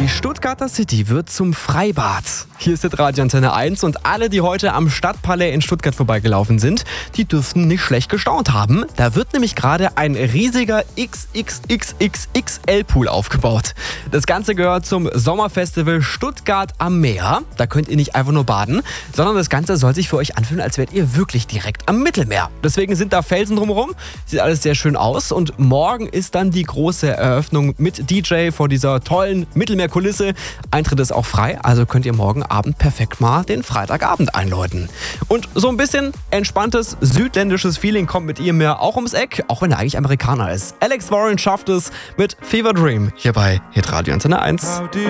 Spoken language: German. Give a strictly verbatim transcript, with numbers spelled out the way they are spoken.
Die Stuttgarter City wird zum Freibad. Hier ist Radio Antenne eins und alle, die heute am Stadtpalais in Stuttgart vorbeigelaufen sind, die dürften nicht schlecht gestaunt haben. Da wird nämlich gerade ein riesiger X X X X X L-Pool aufgebaut. Das Ganze gehört zum Sommerfestival Stuttgart am Meer. Da könnt ihr nicht einfach nur baden, sondern das Ganze soll sich für euch anfühlen, als wärt ihr wirklich direkt am Mittelmeer. Deswegen sind da Felsen drumherum, sieht alles sehr schön aus und morgen ist dann die große Eröffnung mit D J vor dieser tollen Mittelmeerkulisse. Eintritt ist auch frei, also könnt ihr morgen Abend perfekt mal den Freitagabend einläuten. Und so ein bisschen entspanntes südländisches Feeling kommt mit ihr mehr auch ums Eck, auch wenn er eigentlich Amerikaner ist. Alex Warren schafft es mit Fever Dream hier bei Hitradio Antenne eins.